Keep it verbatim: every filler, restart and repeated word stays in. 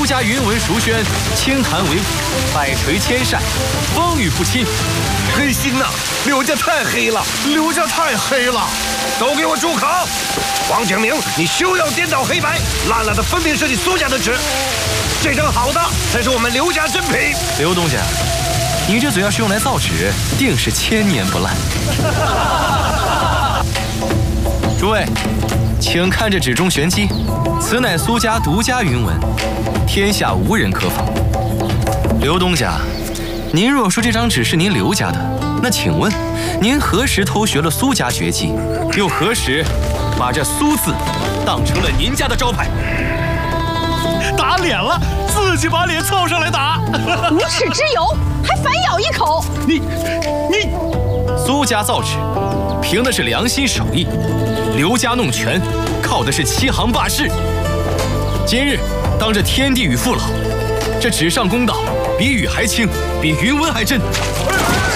家云文熟宣，清谈为辅，百锤千扇，风雨不侵。 黑心呐！刘家太黑了， 刘家太黑了！ 都给我住口！王景明，你休要颠倒黑白，烂了的分明是你苏家的纸，这张好的才是我们刘家珍品。 刘东家，你这嘴要是用来造纸，定是千年不烂。诸位，请看这纸中玄机，此乃苏家独家云文，天下无人可仿。刘东家，您若说这张纸是您刘家的，那请问您何时偷学了苏家绝技，又何时把这苏字当成了您家的招牌？ 打脸了，自己把脸凑上来打！ 无耻之尤，还反咬一口！ 你你， 苏家造纸凭的是良心手艺，刘家弄权靠的是欺行霸市。今日当着天地与父老，这纸上公道比雨还轻，比云纹还真。